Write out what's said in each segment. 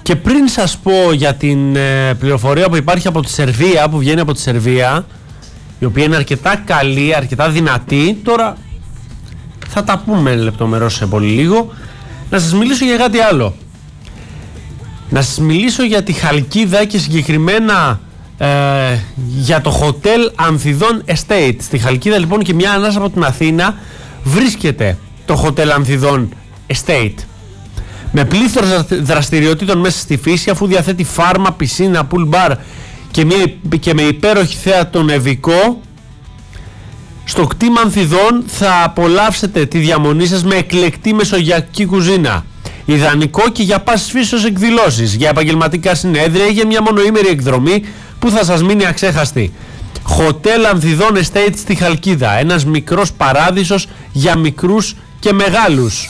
Και πριν σας πω για την πληροφορία που υπάρχει από τη Σερβία, που βγαίνει από τη Σερβία, η οποία είναι αρκετά καλή, αρκετά δυνατή, τώρα θα τα πούμε λεπτομερώς σε πολύ λίγο, να σας μιλήσω για κάτι άλλο. Να σας μιλήσω για τη Χαλκίδα και συγκεκριμένα για το Hotel Ανθιδών Estate. Στη Χαλκίδα λοιπόν και μια ανάσα από την Αθήνα βρίσκεται το Hotel Ανθιδών Estate. Με πλήθος δραστηριοτήτων μέσα στη φύση, αφού διαθέτει φάρμα, πισίνα, pool bar και με υπέροχη θέα τον Ευικό, στο κτήμα Ανθιδών θα απολαύσετε τη διαμονή σας με εκλεκτή μεσογειακή κουζίνα. Ιδανικό και για πάσης φύσεως εκδηλώσεις, για επαγγελματικά συνέδρια ή για μια μονοήμερη εκδρομή που θα σας μείνει αξέχαστη. Hotel Ανθιδών Estate στη Χαλκίδα. Ένας μικρός παράδεισος για μικρούς και μεγάλους.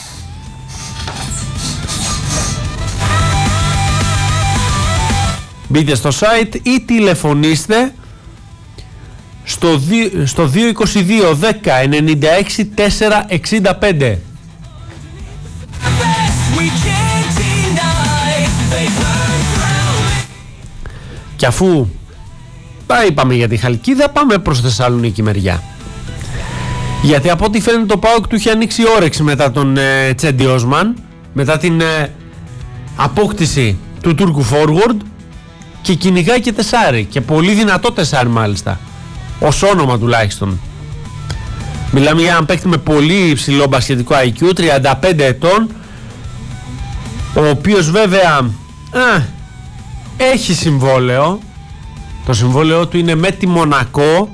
Μπείτε στο site ή τηλεφωνήστε στο 222 10 96 465. Και αφού είπαμε για τη Χαλκίδα, πάμε προς Θεσσαλονίκη μεριά. Γιατί από ό,τι φαίνεται το ΠΑΟΚ του είχε ανοίξει όρεξη μετά τον Τσέντι Όσμαν, μετά την απόκτηση του Τούρκου forward, και κυνηγάει και τεσάρι, και πολύ δυνατό τεσάρι μάλιστα, ως όνομα τουλάχιστον. Μιλάμε για έναν παίκτη με πολύ υψηλό μπασκετικό IQ, 35 ετών, ο οποίος βέβαια έχει συμβόλαιο. Το συμβόλαιο του είναι με τη Μονακό.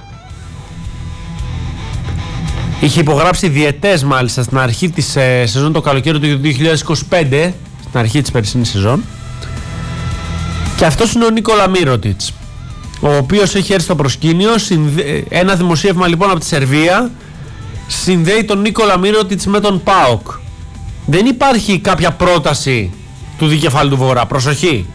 Είχε υπογράψει διετές μάλιστα στην αρχή της σεζόν, το καλοκαίρι του 2025, στην αρχή της περσινής σεζόν. Και αυτός είναι ο Νίκολα Μίροτιτς, ο οποίος έχει έρθει στο προσκήνιο. Ένα δημοσίευμα λοιπόν από τη Σερβία συνδέει τον Νίκολα Μίροτιτς με τον ΠΑΟΚ. Δεν υπάρχει κάποια πρόταση του δικεφάλου του Βορρά, προσοχή.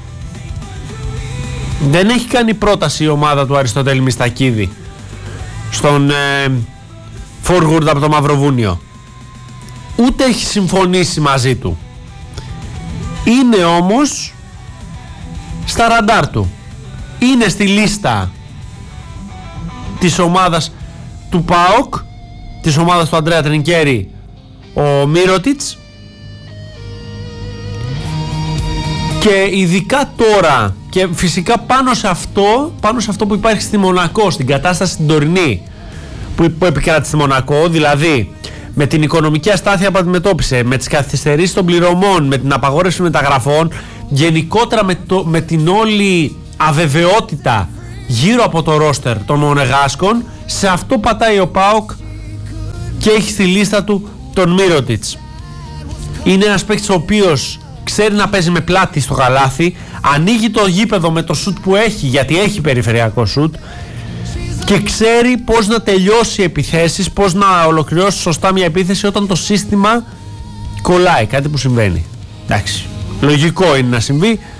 Δεν έχει κάνει πρόταση η ομάδα του Αριστοτέλη Μιστακίδη στον forward από το Μαυροβούνιο. Ούτε έχει συμφωνήσει μαζί του. Είναι όμως στα ραντάρ του. Είναι στη λίστα της ομάδας του ΠΑΟΚ, της ομάδας του Αντρέα Τρινκέρι, ο Μίροτιτς. Και ειδικά τώρα, και φυσικά πάνω σε αυτό που υπάρχει στη Μονακό, στην κατάσταση την τωρινή που επικράτησε στη Μονακό, δηλαδή με την οικονομική αστάθεια που αντιμετώπισε, με τις καθυστερήσεις των πληρωμών, με την απαγόρευση μεταγραφών, γενικότερα με την όλη αβεβαιότητα γύρω από το ρόστερ των Μονεγάσκων, σε αυτό πατάει ο ΠΑΟΚ και έχει στη λίστα του τον Μίροτιτς. Είναι ένας παίκτης ο οποίος ξέρει να παίζει με πλάτη στο καλάθι, ανοίγει το γήπεδο με το σουτ που έχει, γιατί έχει περιφερειακό σουτ, και ξέρει πώς να τελειώσει επιθέσεις, πώς να ολοκληρώσει σωστά μια επίθεση όταν το σύστημα κολλάει, κάτι που συμβαίνει. Εντάξει, λογικό είναι να συμβεί